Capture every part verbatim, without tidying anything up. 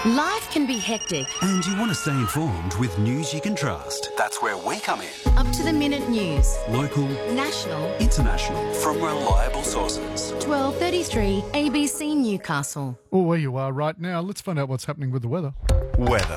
Life can be hectic. And you want to stay informed with news you can trust. That's where we come in. Up to the minute news. Local, National. international, from reliable sources. twelve thirty-three A B C Newcastle. Well, where you are right now, let's find out what's happening with the weather. Weather.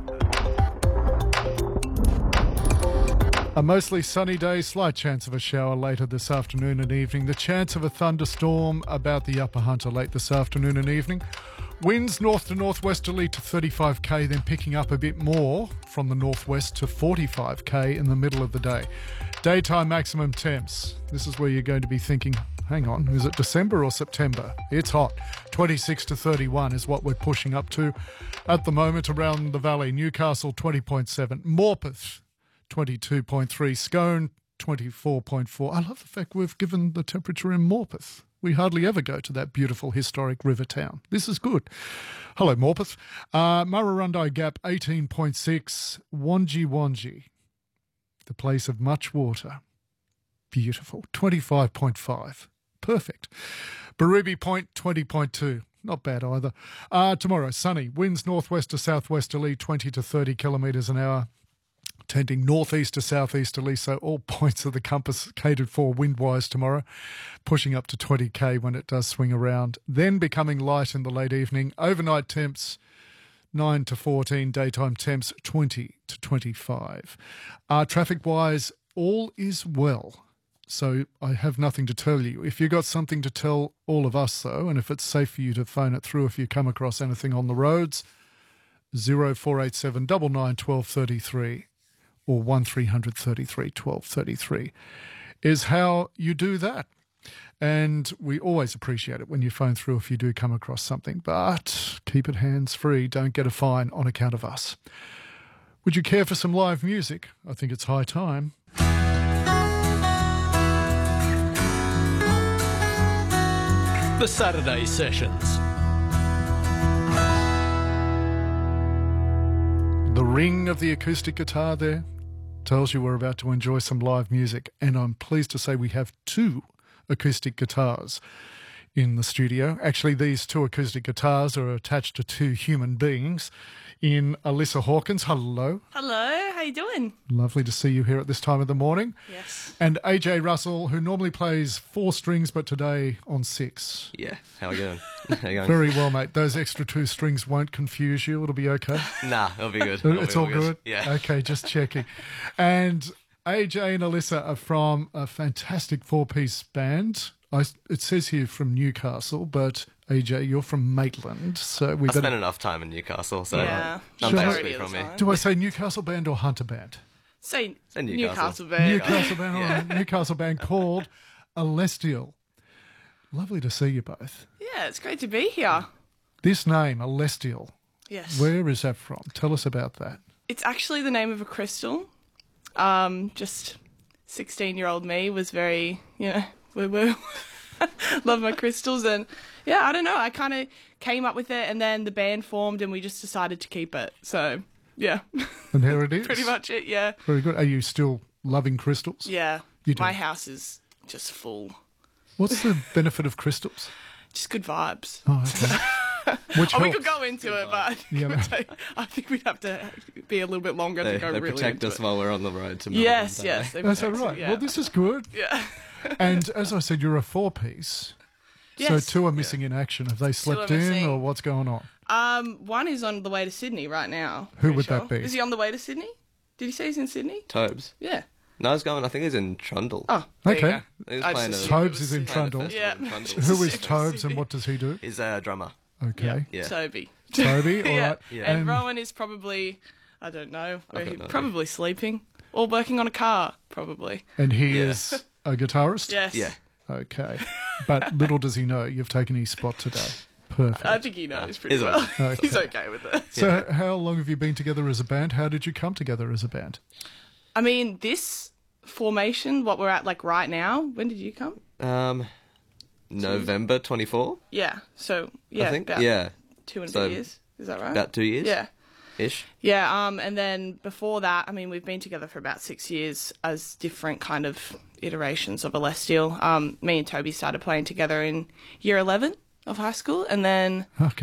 A mostly sunny day, slight chance of a shower later this afternoon and evening. The chance of a thunderstorm about the upper Hunter late this afternoon and evening. Winds north to northwesterly to thirty-five k, then picking up a bit more from the northwest to forty-five k in the middle of the day. Daytime maximum temps. This is where you're going to be thinking, hang on, is it December or September? It's hot. twenty-six to thirty-one is what we're pushing up to at the moment around the valley. Newcastle twenty point seven. Morpeth twenty-two point three. Scone twenty-four point four. I love the fact we've given the temperature in Morpeth. We hardly ever go to that beautiful historic river town. This is good. Hello, Morpeth. Uh, Murrurundi Gap, eighteen point six. Wangi Wangi, the place of much water. Beautiful. twenty-five point five. Perfect. Barubi Point, twenty point two. Not bad either. Uh, tomorrow, sunny. Winds northwest to southwesterly, twenty to thirty kilometres an hour. Tending northeast to southeasterly, so all points of the compass catered for wind-wise tomorrow, pushing up to twenty k when it does swing around, then becoming light in the late evening. Overnight temps nine to fourteen, daytime temps twenty to twenty-five. Uh, traffic-wise, all is well, so I have nothing to tell you. If you've got something to tell all of us, though, and if it's safe for you to phone it through if you come across anything on the roads, zero four eight seven nine nine one two three three or one three hundred thirty-three twelve thirty-three is how you do that. And we always appreciate it when you phone through if you do come across something, but keep it hands-free. Don't get a fine on account of us. Would you care for some live music? I think it's high time. The Saturday Sessions. The ring of the acoustic guitar there tells you we're about to enjoy some live music, and I'm pleased to say we have two acoustic guitars in the studio. Actually, these two acoustic guitars are attached to two human beings in Alyssa Hawkins. Hello. Hello, how you doing? Lovely to see you here at this time of the morning. Yes. And A J Russell, who normally plays four strings, but today on six. Yeah, how are you going? How you going? Very well, mate. Those extra two strings won't confuse you. It'll be okay. Nah, it'll be good. It'll It's be all good? Yeah. Okay, just checking. And A J and Alyssa are from a fantastic four-piece band. I, it says here from Newcastle, but A J, you're from Maitland, so we I better... spent enough time in Newcastle, so Yeah. I'm Sure. basically Majority of from the here. time. Do I say Newcastle band or Hunter band? Say Say Newcastle, Newcastle. band. Newcastle band, all right. Newcastle band called Alestial. Lovely to see you both. Yeah, it's great to be here. This name, Alestial, Yes. where is that from? Tell us about that. It's actually the name of a crystal. Um, just sixteen-year-old me was very, you know, woo-woo. Love my crystals, and yeah, I don't know. I kind of came up with it, and then the band formed, and we just decided to keep it. So, yeah, And here it is. pretty much it. Yeah, Very good. Are you still loving crystals? yeah. You do. My house is just full, What's the benefit of crystals? just good vibes. Oh, okay. Which Oh, we helps. could go into it, but Yeah, it would no. take- I think we'd have to be a little bit longer They, to go they really protect into us it. while we're on the road to Yes, Melbourne, yes. don't they That's all protect us, right. yeah. Well, this is good. Yeah. And as I said, you're a four-piece. Yes. So two are missing in action. Have they slept are in missing. or what's going on? Um, one is on the way to Sydney right now. Who pretty would sure. that be? Is he on the way to Sydney? Did he say he's in Sydney? they? Tobes. Yeah. No, he's going, I think he's in Trundle. Oh, there you Okay. go. He was I playing just a, assumed it Tobes was is in Sydney. playing a Trundle. festival Yeah. in Trundle. Who is Sydney. Tobes and what does he do? He's a drummer. Okay. Yeah. Toby. Toby, all yeah. right. Yeah. And, And- Rowan is probably, I don't know, I don't know. probably sleeping or working on a car, probably. And he Yeah. is a guitarist? Yes. Yeah. Okay. But little does he know you've taken his spot today. Perfect. I think he knows pretty He's well. all right. He's okay with it. So how long have you been together as a band? How did you come together as a band? I mean, this formation, what we're at like right now, when did you come? Um, November twenty-fourth, Yeah. So, yeah, I think. about Yeah, two and a So, bit years. Is that right? about two years. Yeah. Ish. Yeah, um, and then before that, I mean, we've been together for about six years as different kind of iterations of Alestial. Um, me and Toby started playing together in year eleven of high school, and then Okay.